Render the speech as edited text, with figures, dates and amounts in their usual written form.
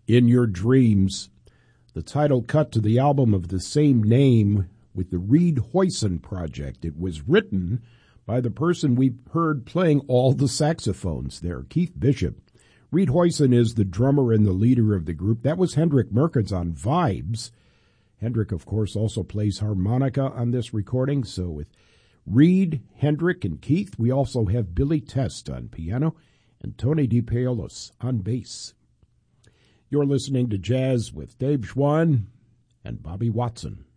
In Your Dreams, the title cut to the album of the same name with the Reed Hoyson Project. It was written by the person we heard playing all the saxophones there, Keith Bishop. Reed Hoyson is the drummer and the leader of the group. That was Hendrik Merkens on vibes. Hendrik, of course, also plays harmonica on this recording. So with Reed, Hendrik, and Keith, we also have Billy Test on piano and Tony DePaolis on bass. You're listening to Jazz with Dave Schwann and Bobby Watson.